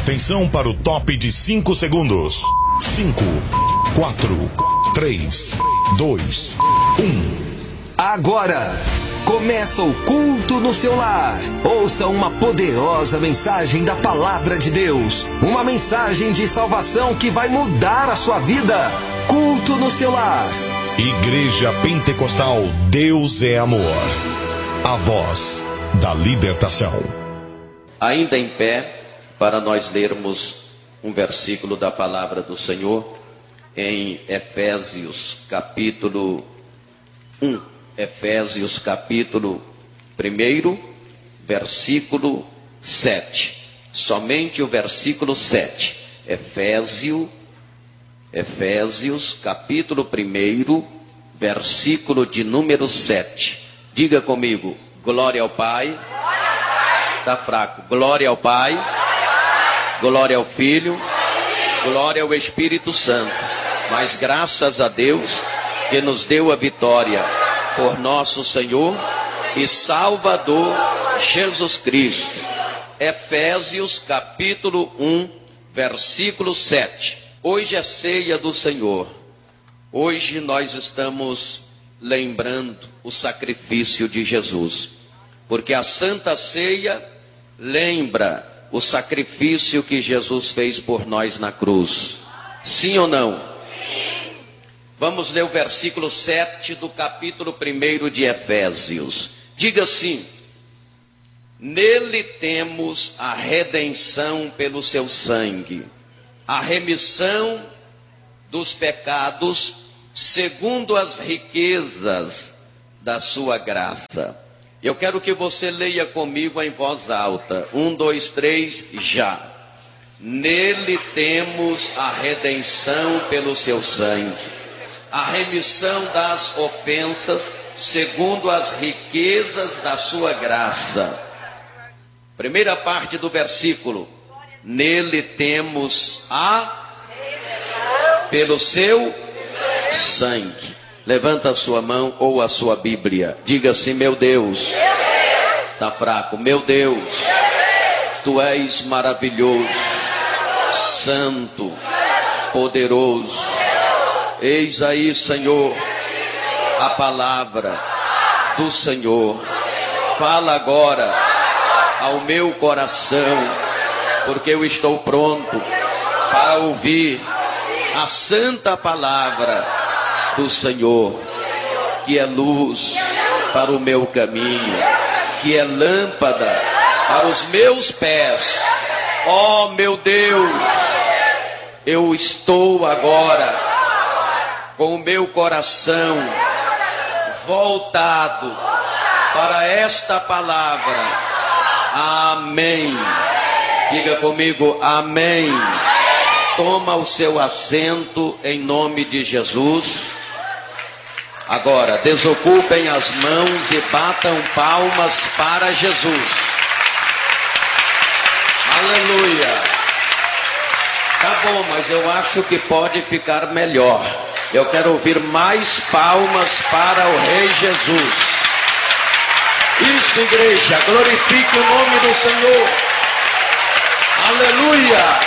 Atenção para o top de 5 segundos. 5, 4, 3, 2, 1. Agora começa o culto no seu lar. Ouça uma poderosa mensagem da palavra de Deus. Uma mensagem de salvação que vai mudar a sua vida. Culto no seu lar. Igreja Pentecostal Deus é Amor. A voz da libertação. Ainda em pé, para nós lermos um versículo da palavra do Senhor em Efésios capítulo 1. Efésios capítulo 1, versículo 7. Somente o versículo 7. Efésios capítulo 1, versículo de número 7. Diga comigo, glória ao Pai. Está fraco. Glória ao Pai. Glória ao Filho. Glória ao Espírito Santo. Mas graças a Deus que nos deu a vitória por nosso Senhor e Salvador Jesus Cristo. Efésios capítulo 1, versículo 7. Hoje é ceia do Senhor. Hoje nós estamos lembrando o sacrifício de Jesus. Porque a Santa Ceia lembra o sacrifício que Jesus fez por nós na cruz. Sim ou não? Sim. Vamos ler o versículo 7 do capítulo 1 de Efésios. Diga assim: nele temos a redenção pelo seu sangue, a remissão dos pecados, segundo as riquezas da sua graça. Eu quero que você leia comigo em voz alta. 1, 2, 3, já. Nele temos a redenção pelo seu sangue, a remissão das ofensas, segundo as riquezas da sua graça. Primeira parte do versículo. Nele temos a pelo seu sangue. Levanta a sua mão ou a sua Bíblia. Diga assim: meu Deus. Está fraco. Meu Deus. Tu és maravilhoso, santo, poderoso. Eis aí, Senhor, a palavra do Senhor. Fala agora ao meu coração, porque eu estou pronto para ouvir a santa palavra do Senhor, que é luz para o meu caminho, que é lâmpada para os meus pés. Oh, meu Deus, eu estou agora com o meu coração voltado para esta palavra. Amém. Diga comigo, amém. Toma o seu assento em nome de Jesus. Agora, desocupem as mãos e batam palmas para Jesus. Aleluia. Tá bom, mas eu acho que pode ficar melhor. Eu quero ouvir mais palmas para o Rei Jesus. Isso, igreja, glorifique o nome do Senhor. Aleluia.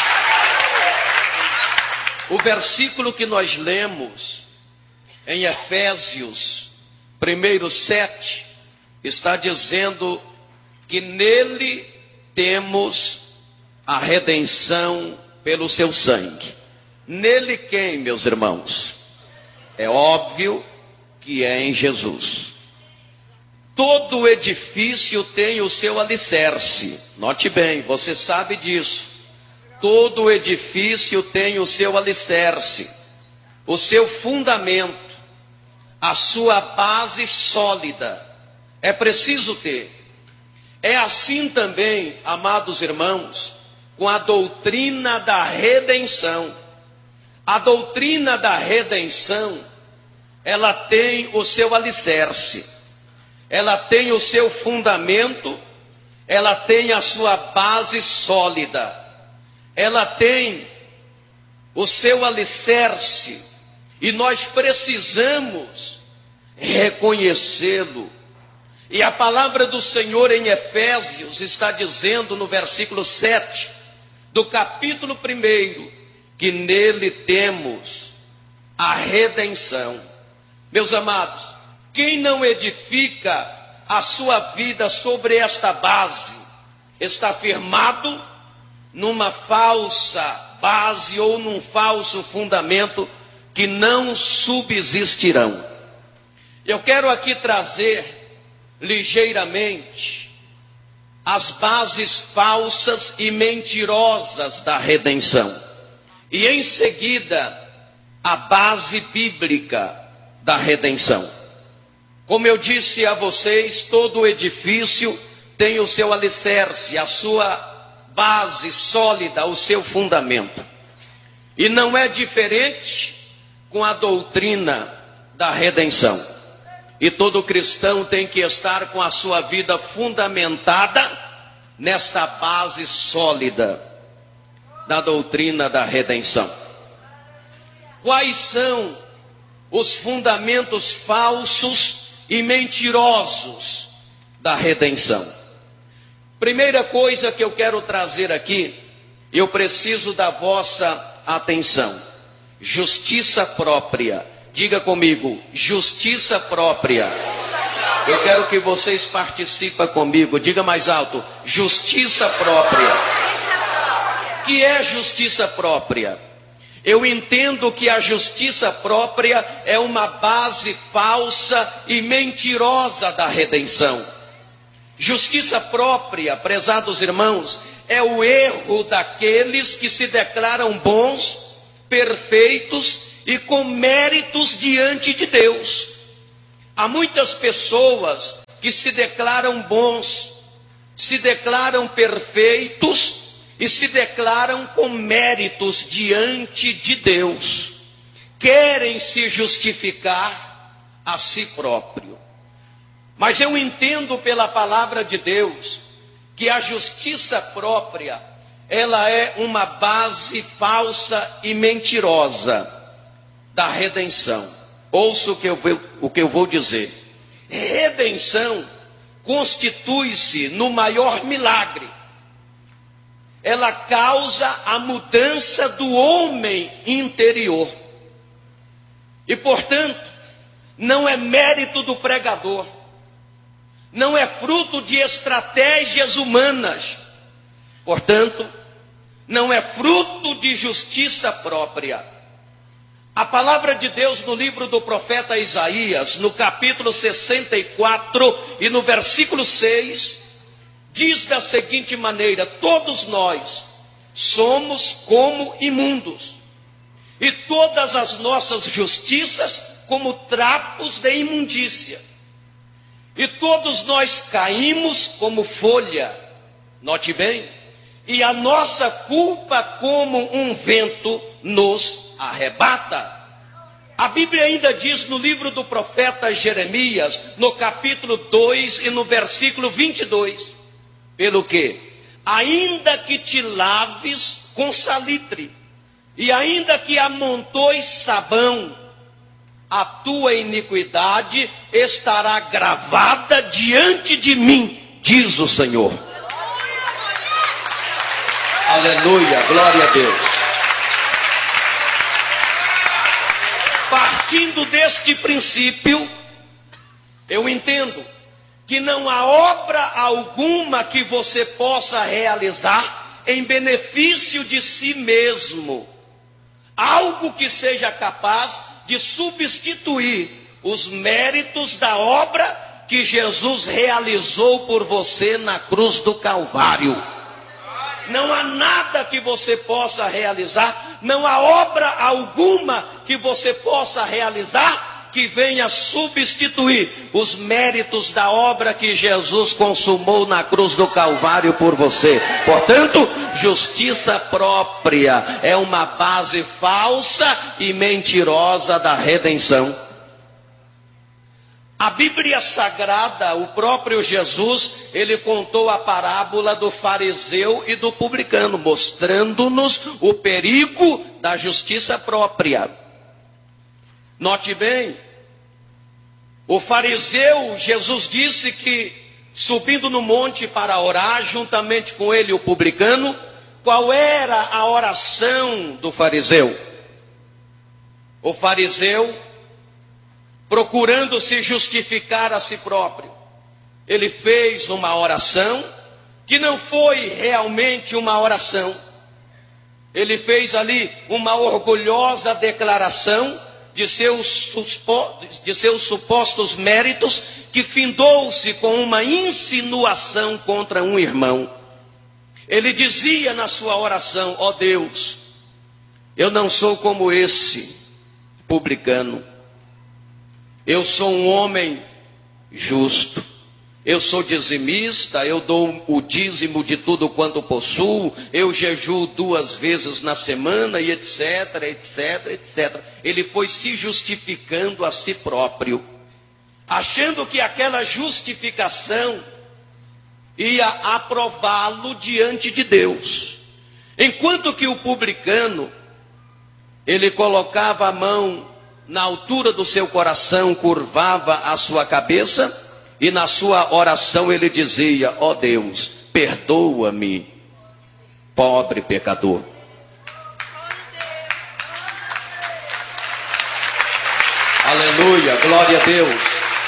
O versículo que nós lemos em Efésios 1, 7, está dizendo que nele temos a redenção pelo seu sangue. Nele quem, meus irmãos? É óbvio que é em Jesus. Todo edifício tem o seu alicerce. Note bem, você sabe disso. Todo edifício tem o seu alicerce, o seu fundamento, a sua base sólida. É preciso ter. É assim também, amados irmãos, com a doutrina da redenção. A doutrina da redenção, ela tem o seu alicerce, ela tem o seu fundamento, ela tem a sua base sólida, ela tem o seu alicerce, e nós precisamos reconhecê-lo. E a palavra do Senhor em Efésios está dizendo no versículo 7, do capítulo 1, que nele temos a redenção. Meus amados, quem não edifica a sua vida sobre esta base, está firmado numa falsa base ou num falso fundamento que não subsistirão. Eu quero aqui trazer ligeiramente as bases falsas e mentirosas da redenção. E em seguida, a base bíblica da redenção. Como eu disse a vocês, todo edifício tem o seu alicerce, a sua base sólida, o seu fundamento. E não é diferente com a doutrina da redenção. E todo cristão tem que estar com a sua vida fundamentada nesta base sólida da doutrina da redenção. Quais são os fundamentos falsos e mentirosos da redenção? Primeira coisa que eu quero trazer aqui, eu preciso da vossa atenção: justiça própria. Diga comigo, justiça própria. Eu quero que vocês participem comigo. Diga mais alto, justiça própria. O que é justiça própria? Eu entendo que a justiça própria é uma base falsa e mentirosa da redenção. Justiça própria, prezados irmãos, é o erro daqueles que se declaram bons, perfeitos e com méritos diante de Deus. Há muitas pessoas que se declaram bons, se declaram perfeitos e se declaram com méritos diante de Deus. Querem se justificar a si próprio. Mas eu entendo pela palavra de Deus que a justiça própria, ela é uma base falsa e mentirosa da redenção. Ouça o que eu vou dizer. Redenção constitui-se no maior milagre. Ela causa a mudança do homem interior. E, portanto, não é mérito do pregador. Não é fruto de estratégias humanas. Portanto, não é fruto de justiça própria. A palavra de Deus no livro do profeta Isaías, no capítulo 64 e no versículo 6, diz da seguinte maneira: todos nós somos como imundos, e todas as nossas justiças como trapos de imundícia, e todos nós caímos como folha, note bem, e a nossa culpa como um vento nos arrebata. A Bíblia ainda diz no livro do profeta Jeremias, no capítulo 2 e no versículo 22, pelo que? Ainda que te laves com salitre, e ainda que amontoes sabão, a tua iniquidade estará gravada diante de mim, diz o Senhor. Aleluia, glória a Deus. Partindo deste princípio, eu entendo que não há obra alguma que você possa realizar em benefício de si mesmo, algo que seja capaz de substituir os méritos da obra que Jesus realizou por você na cruz do Calvário. Não há nada que você possa realizar, não há obra alguma que você possa realizar que venha substituir os méritos da obra que Jesus consumou na cruz do Calvário por você. Portanto, justiça própria é uma base falsa e mentirosa da redenção. A Bíblia Sagrada, o próprio Jesus, ele contou a parábola do fariseu e do publicano, mostrando-nos o perigo da justiça própria. Note bem, o fariseu, Jesus disse que subindo no monte para orar, juntamente com ele o publicano, Qual era a oração do fariseu? O fariseu, procurando se justificar a si próprio, ele fez uma oração que não foi realmente uma oração. Ele fez ali uma orgulhosa declaração de seus supostos méritos, que findou-se com uma insinuação contra um irmão. Ele dizia na sua oração: ó Deus, eu não sou como esse publicano. Eu sou um homem justo. Eu sou dizimista, eu dou o dízimo de tudo quanto possuo, eu jejuo 2 vezes na semana e etc, etc, etc. Ele foi se justificando a si próprio, achando que aquela justificação ia aprová-lo diante de Deus. Enquanto que o publicano, ele colocava a mão na altura do seu coração, curvava a sua cabeça, e na sua oração ele dizia: ó Deus, perdoa-me, pobre pecador. Aleluia, glória a Deus.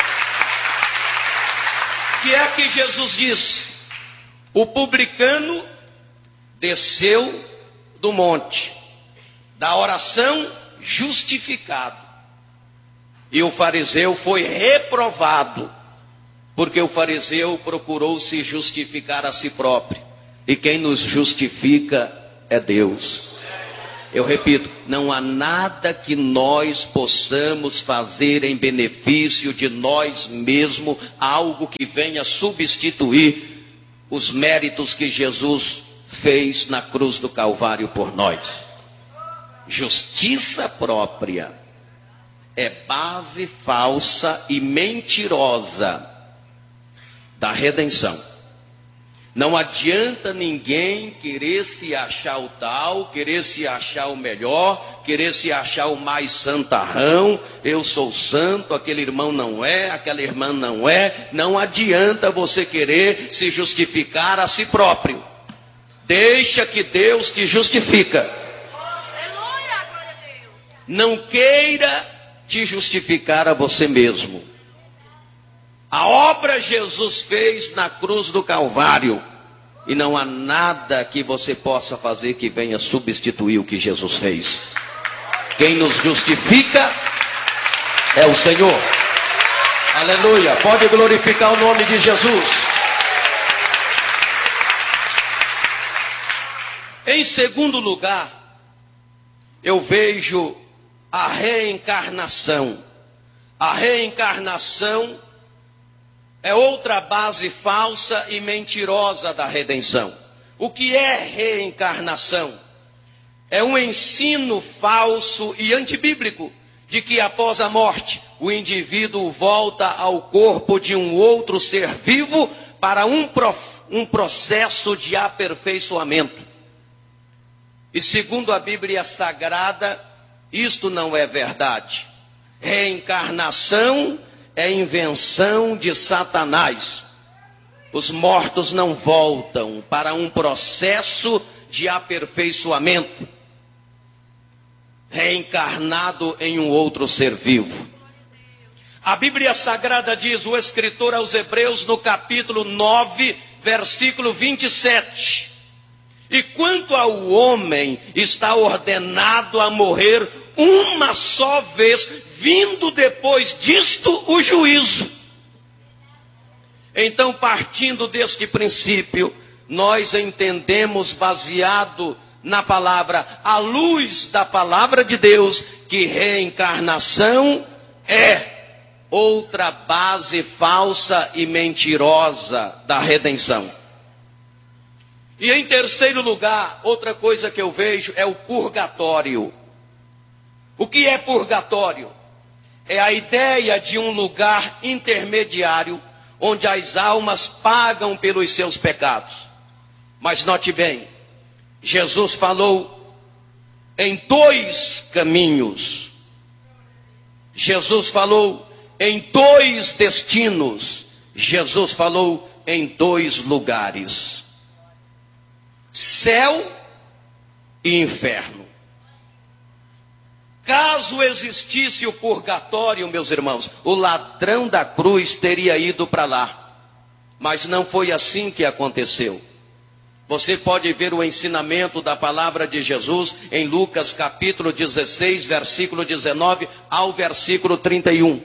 O que é que Jesus disse? O publicano desceu do monte, da oração justificado, e o fariseu foi reprovado, porque o fariseu procurou se justificar a si próprio. E quem nos justifica é Deus. Eu repito, não há nada que nós possamos fazer em benefício de nós mesmos, algo que venha substituir os méritos que Jesus fez na cruz do Calvário por nós. Justiça própria é base falsa e mentirosa da redenção. Não adianta ninguém querer se achar o tal, querer se achar o melhor, querer se achar o mais santarrão. Eu sou santo, aquele irmão não é, aquela irmã não é. Não adianta você querer se justificar a si próprio. Deixa que Deus te justifica. Não queira te justificar a você mesmo. A obra Jesus fez na cruz do Calvário, e não há nada que você possa fazer que venha substituir o que Jesus fez. Quem nos justifica é o Senhor. Aleluia, pode glorificar o nome de Jesus. Em segundo lugar, eu vejo a reencarnação. A reencarnação é outra base falsa e mentirosa da redenção. O que é reencarnação? É um ensino falso e antibíblico de que após a morte o indivíduo volta ao corpo de um outro ser vivo para um processo de aperfeiçoamento. E segundo a Bíblia Sagrada, isto não é verdade. Reencarnação é invenção de Satanás. Os mortos não voltam para um processo de aperfeiçoamento, reencarnado em um outro ser vivo. A Bíblia Sagrada diz, o escritor aos Hebreus, no capítulo 9, versículo 27. E quanto ao homem, está ordenado a morrer uma só vez, vindo depois disto o juízo. Então, partindo deste princípio, nós entendemos, baseado na palavra, à luz da palavra de Deus, que reencarnação é outra base falsa e mentirosa da redenção. E em terceiro lugar, outra coisa que eu vejo é o purgatório. O que é purgatório? É a ideia de um lugar intermediário onde as almas pagam pelos seus pecados. Mas note bem, Jesus falou em 2 caminhos. Jesus falou em 2 destinos. Jesus falou em 2 lugares: céu e inferno. Caso existisse o purgatório, meus irmãos, o ladrão da cruz teria ido para lá. Mas não foi assim que aconteceu. Você pode ver o ensinamento da palavra de Jesus em Lucas capítulo 16, versículo 19 ao versículo 31.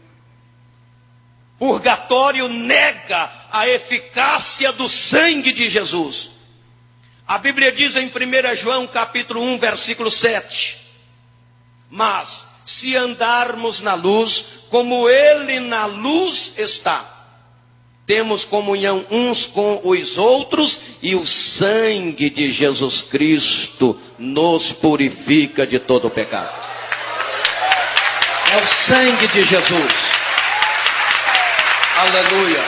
Purgatório nega a eficácia do sangue de Jesus. A Bíblia diz em 1 João capítulo 1, versículo 7. Mas se andarmos na luz, como Ele na luz está, temos comunhão uns com os outros, e o sangue de Jesus Cristo nos purifica de todo o pecado. É o sangue de Jesus. Aleluia.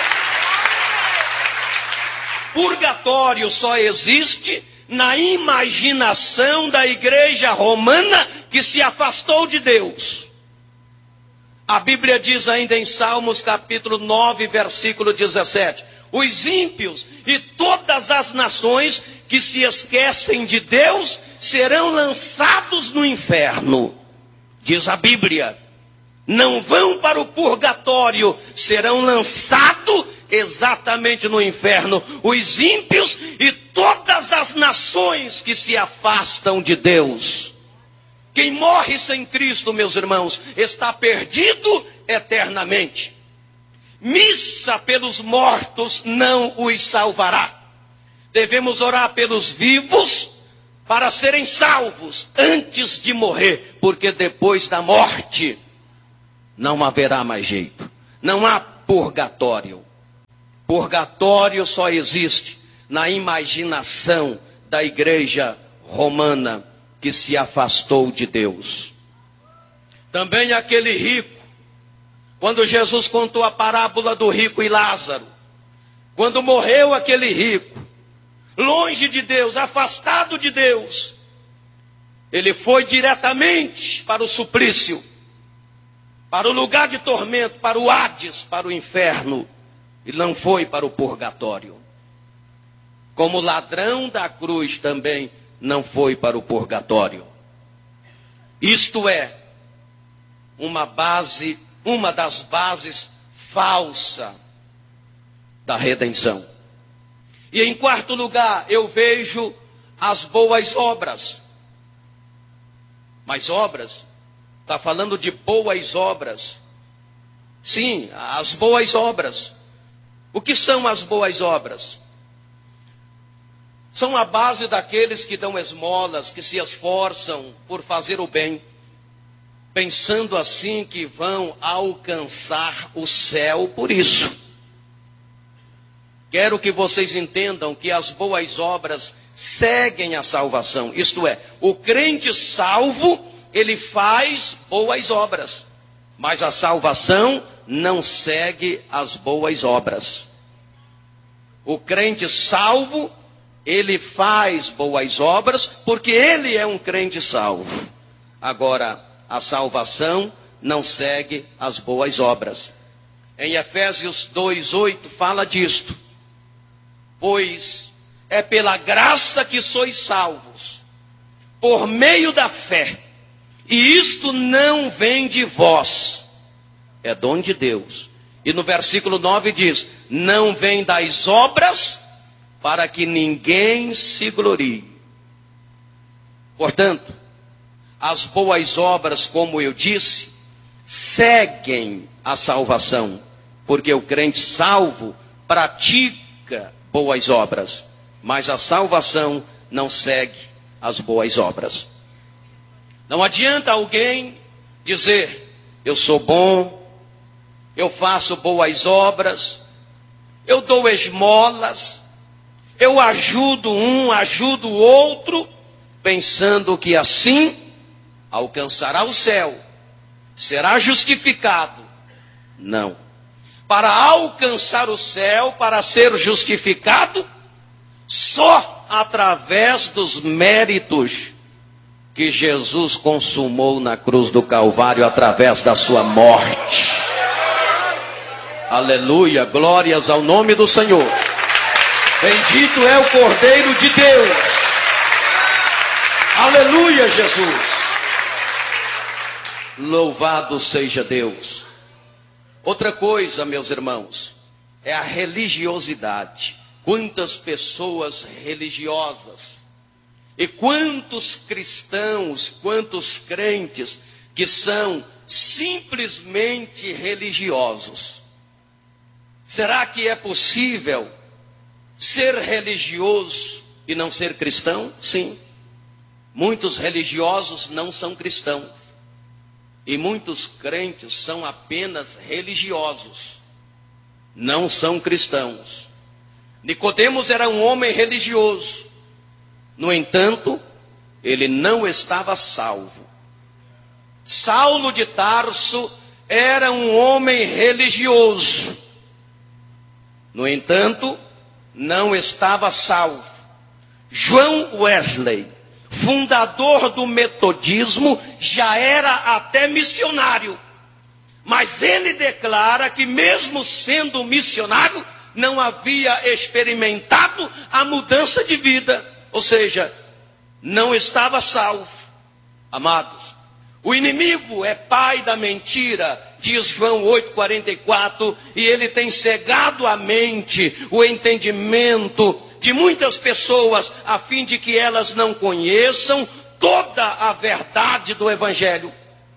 Purgatório só existe na imaginação da igreja romana que se afastou de Deus. A Bíblia diz ainda em Salmos capítulo 9, versículo 17: os ímpios e todas as nações que se esquecem de Deus serão lançados no inferno. Diz a Bíblia, não vão para o purgatório, serão lançados exatamente no inferno. Os ímpios e todas as nações que se afastam de Deus. Quem morre sem Cristo, meus irmãos, está perdido eternamente. Missa pelos mortos não os salvará. Devemos orar pelos vivos para serem salvos antes de morrer, porque depois da morte não haverá mais jeito. Não há purgatório. Purgatório só existe na imaginação da igreja romana que se afastou de Deus. Também aquele rico, quando Jesus contou a parábola do rico e Lázaro, quando morreu aquele rico, longe de Deus, afastado de Deus, ele foi diretamente para o suplício, para o lugar de tormento, para o Hades, para o inferno, e não foi para o purgatório. Como ladrão da cruz também não foi para o purgatório. Isto é uma das bases falsa da redenção. E em quarto lugar, eu vejo as boas obras. Mas obras, está falando de boas obras. Sim, as boas obras. O que são as boas obras? São a base daqueles que dão esmolas, que se esforçam por fazer o bem, pensando assim que vão alcançar o céu por isso. Quero que vocês entendam que as boas obras seguem a salvação. Isto é, o crente salvo, ele faz boas obras, mas a salvação não segue as boas obras. O crente salvo, ele faz boas obras porque ele é um crente salvo. Agora, a salvação não segue as boas obras. Em Efésios 2:8 fala disto. Pois é pela graça que sois salvos, por meio da fé. E isto não vem de vós, é dom de Deus. E no versículo 9 diz, não vem das obras, para que ninguém se glorie. Portanto, as boas obras, como eu disse, seguem a salvação, porque o crente salvo pratica boas obras, mas a salvação não segue as boas obras. Não adianta alguém dizer, eu sou bom, eu faço boas obras, eu dou esmolas, eu ajudo um, ajudo o outro, pensando que assim alcançará o céu, será justificado. Não. Para alcançar o céu, para ser justificado, só através dos méritos que Jesus consumou na cruz do Calvário, através da sua morte. Aleluia, glórias ao nome do Senhor. Bendito é o Cordeiro de Deus. Aleluia, Jesus. Louvado seja Deus. Outra coisa, meus irmãos, é a religiosidade. Quantas pessoas religiosas e quantos cristãos, quantos crentes que são simplesmente religiosos. Será que é possível ser religioso e não ser cristão? Sim. Muitos religiosos não são cristãos. E muitos crentes são apenas religiosos. Não são cristãos. Nicodemos era um homem religioso. No entanto, ele não estava salvo. Saulo de Tarso era um homem religioso. No entanto, não estava salvo. João Wesley, fundador do metodismo, já era até missionário. Mas ele declara que mesmo sendo missionário, não havia experimentado a mudança de vida. Ou seja, não estava salvo. Amados, o inimigo é pai da mentira, diz João 8,44, e ele tem cegado a mente, o entendimento de muitas pessoas, a fim de que elas não conheçam toda a verdade do Evangelho.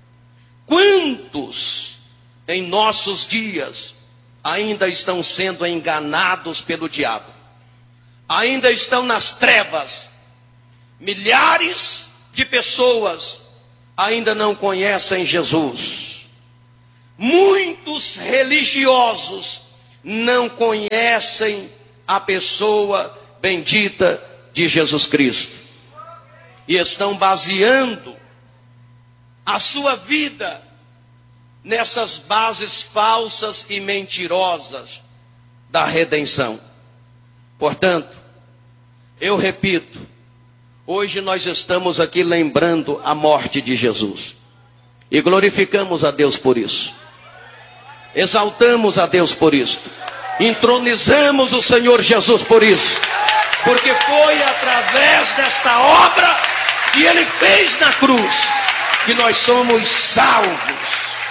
Quantos em nossos dias ainda estão sendo enganados pelo diabo? Ainda estão nas trevas. Milhares de pessoas ainda não conhecem Jesus. Muitos religiosos não conhecem a pessoa bendita de Jesus Cristo. E estão baseando a sua vida nessas bases falsas e mentirosas da redenção. Portanto, eu repito, hoje nós estamos aqui lembrando a morte de Jesus. E glorificamos a Deus por isso. Exaltamos a Deus por isso. Entronizamos o Senhor Jesus por isso. Porque foi através desta obra que Ele fez na cruz que nós somos salvos.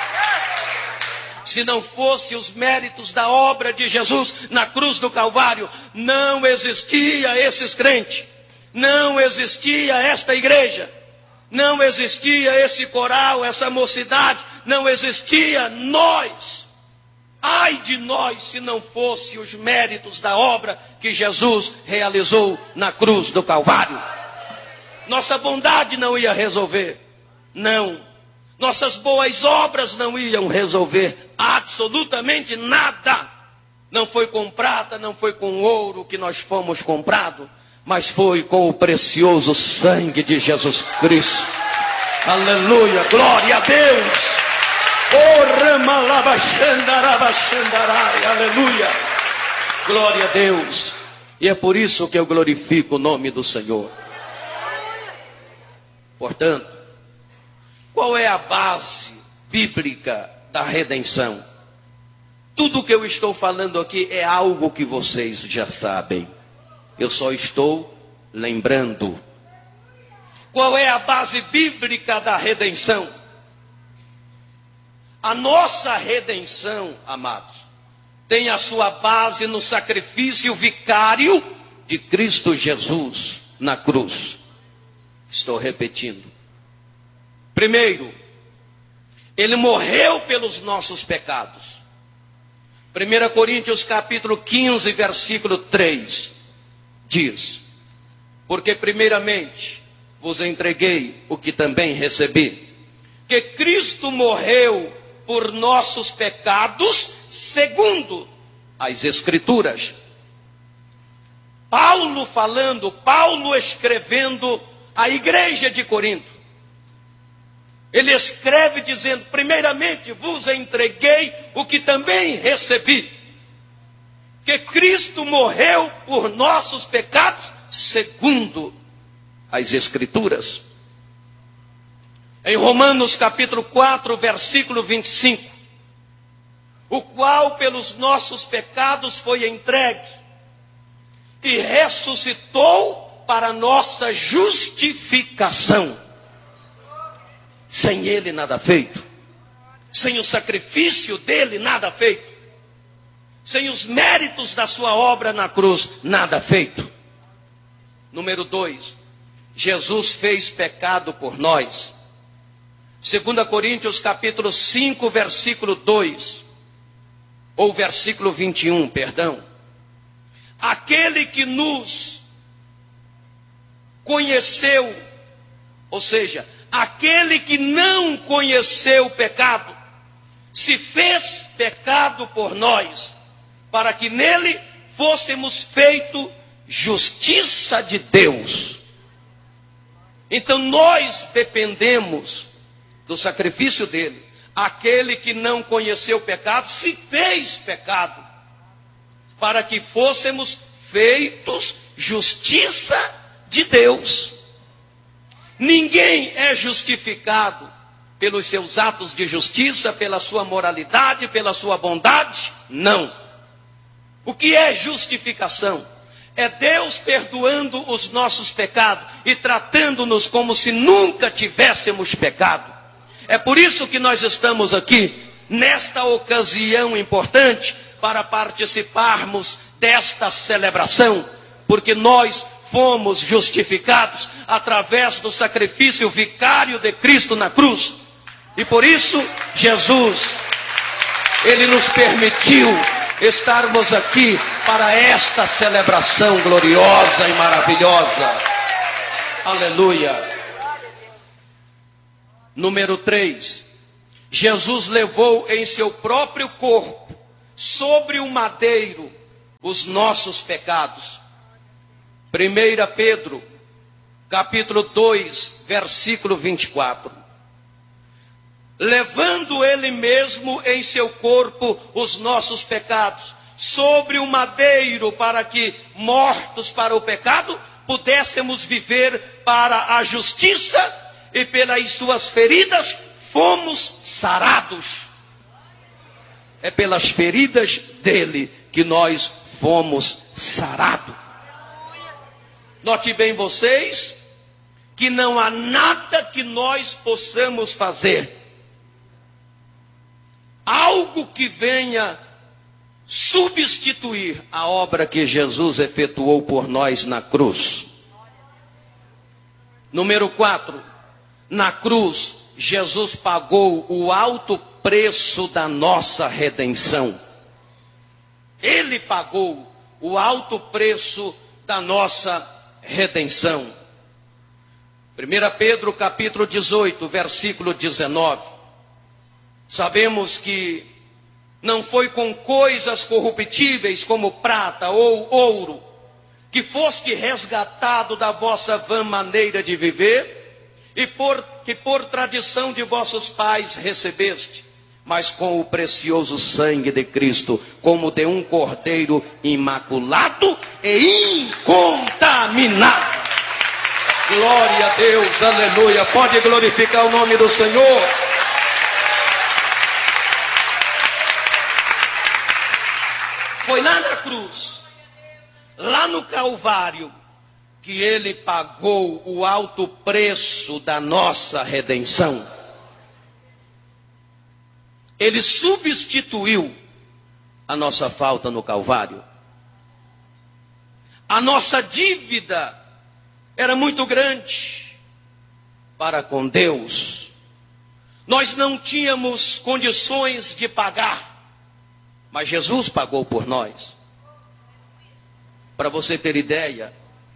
Se não fosse os méritos da obra de Jesus na cruz do Calvário, não existia esses crentes, não existia esta igreja, não existia esse coral, essa mocidade, não existia nós. Ai de nós se não fosse os méritos da obra que Jesus realizou na cruz do Calvário. Nossa bondade não ia resolver, não. Nossas boas obras não iam resolver absolutamente nada. Não foi com prata, não foi com ouro que nós fomos comprados, mas foi com o precioso sangue de Jesus Cristo. Aleluia, glória a Deus. Oh, aleluia, glória a Deus. E é por isso que eu glorifico o nome do Senhor. Portanto, qual é a base bíblica da redenção? Tudo que eu estou falando aqui é algo que vocês já sabem. Eu só estou lembrando. Qual é a base bíblica da redenção? A nossa redenção, amados, tem a sua base no sacrifício vicário de Cristo Jesus na cruz. Estou repetindo. Primeiro, Ele morreu pelos nossos pecados. 1 Coríntios capítulo 15, versículo 3, diz: porque primeiramente vos entreguei o que também recebi, que Cristo morreu por nossos pecados, segundo as Escrituras. Paulo falando, Paulo escrevendo à igreja de Corinto. Ele escreve dizendo: primeiramente vos entreguei o que também recebi, que Cristo morreu por nossos pecados, segundo as Escrituras. Em Romanos capítulo 4, versículo 25, o qual pelos nossos pecados foi entregue e ressuscitou para nossa justificação. Sem ele nada feito. Sem o sacrifício dele nada feito. Sem os méritos da sua obra na cruz nada feito. Número 2. Jesus fez pecado por nós. 2 Coríntios capítulo 5, versículo 2. Ou versículo 21, perdão. Aquele que nos conheceu, ou seja, aquele que não conheceu o pecado, se fez pecado por nós, para que nele fôssemos feito justiça de Deus. Então nós dependemos do sacrifício dele. Aquele que não conheceu o pecado se fez pecado, para que fôssemos feitos justiça de Deus. Ninguém é justificado pelos seus atos de justiça, pela sua moralidade, pela sua bondade. Não. O que é justificação? É Deus perdoando os nossos pecados e tratando-nos como se nunca tivéssemos pecado. É por isso que nós estamos aqui, nesta ocasião importante, para participarmos desta celebração, porque nós fomos justificados através do sacrifício vicário de Cristo na cruz. E por isso, Jesus, ele nos permitiu estarmos aqui para esta celebração gloriosa e maravilhosa. Aleluia. Número 3. Jesus levou em seu próprio corpo, sobre o madeiro, os nossos pecados. 1 Pedro, capítulo 2, versículo 24. Levando ele mesmo em seu corpo os nossos pecados, sobre o madeiro, para que, mortos para o pecado, pudéssemos viver para a justiça, e pelas suas feridas fomos sarados. É pelas feridas dele que nós fomos sarados. Note bem vocês, que não há nada que nós possamos fazer, algo que venha substituir a obra que Jesus efetuou por nós na cruz. Número 4. Na cruz, Jesus pagou o alto preço da nossa redenção. Ele pagou o alto preço da nossa redenção. 1 Pedro capítulo 18, versículo 19. Sabemos que não foi com coisas corruptíveis como prata ou ouro que foste resgatado da vossa vã maneira de viver, e que por tradição de vossos pais recebeste, mas com o precioso sangue de Cristo, como de um cordeiro imaculado e incontaminado. Glória a Deus, aleluia. Pode glorificar o nome do Senhor. Foi lá na cruz, lá no Calvário, que ele pagou o alto preço da nossa redenção. Ele substituiu a nossa falta no Calvário. A nossa dívida era muito grande para com Deus. Nós não tínhamos condições de pagar, mas Jesus pagou por nós. Para você ter ideia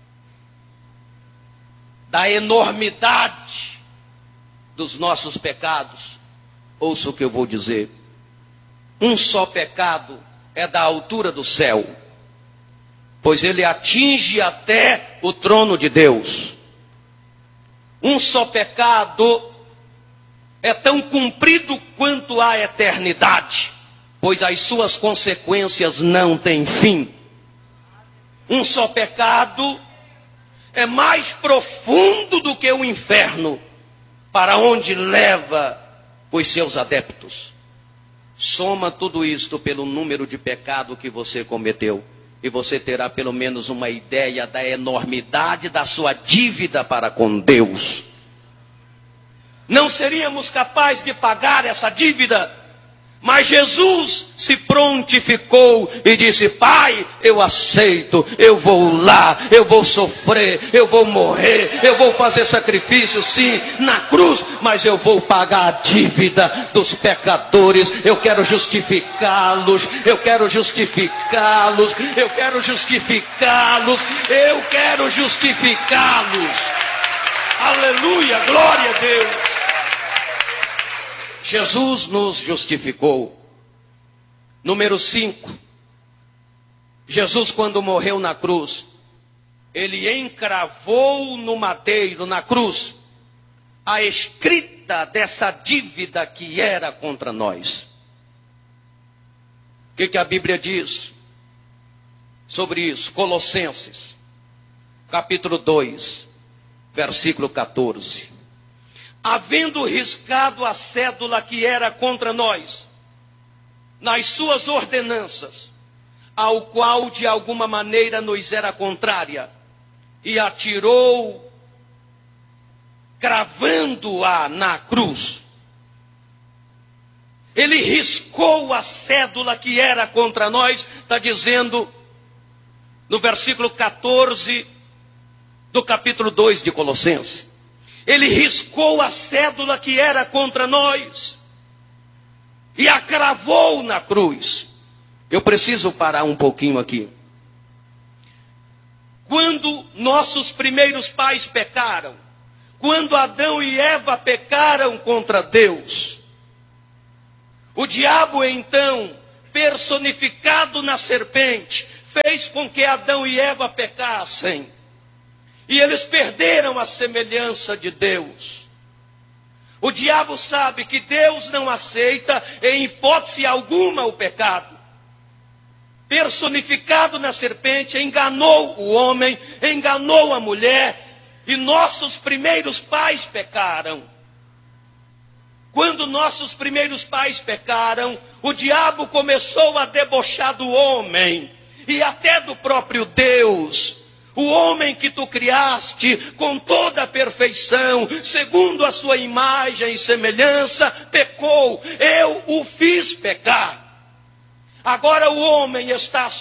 da enormidade dos nossos pecados, ouça o que eu vou dizer. Um só pecado é da altura do céu, pois ele atinge até o trono de Deus. Um só pecado é tão comprido quanto a eternidade, pois as suas consequências não têm fim. Um só pecado é mais profundo do que o inferno, para onde leva os seus adeptos. Soma tudo isto pelo número de pecado que você cometeu, e você terá pelo menos uma ideia da enormidade da sua dívida para com Deus. Não seríamos capazes de pagar essa dívida, mas Jesus se prontificou e disse: Pai, eu aceito, eu vou lá, eu vou sofrer, eu vou morrer, eu vou fazer sacrifício sim, na cruz, mas eu vou pagar a dívida dos pecadores. Eu quero justificá-los, eu quero justificá-los, eu quero justificá-los, eu quero justificá-los. Aleluia, glória a Deus. Jesus nos justificou. Número 5. Jesus, quando morreu na cruz, ele encravou no madeiro, na cruz, a escrita dessa dívida que era contra nós. O que a Bíblia diz sobre isso? Colossenses, capítulo 2, versículo 14. Havendo riscado a cédula que era contra nós, nas suas ordenanças, ao qual de alguma maneira nos era contrária, e atirou, cravando-a na cruz. Ele riscou a cédula que era contra nós, está dizendo no versículo 14 do capítulo 2 de Colossenses. Ele riscou a cédula que era contra nós e a cravou na cruz. Eu preciso parar um pouquinho aqui. Quando nossos primeiros pais pecaram, quando Adão e Eva pecaram contra Deus, o diabo então, personificado na serpente, fez com que Adão e Eva pecassem. E eles perderam a semelhança de Deus. O diabo sabe que Deus não aceita em hipótese alguma o pecado. Personificado na serpente, enganou o homem, enganou a mulher, e nossos primeiros pais pecaram. Quando nossos primeiros pais pecaram, o diabo começou a debochar do homem e até do próprio Deus. O homem que tu criaste com toda a perfeição, segundo a sua imagem e semelhança, pecou. Eu o fiz pecar. Agora o homem está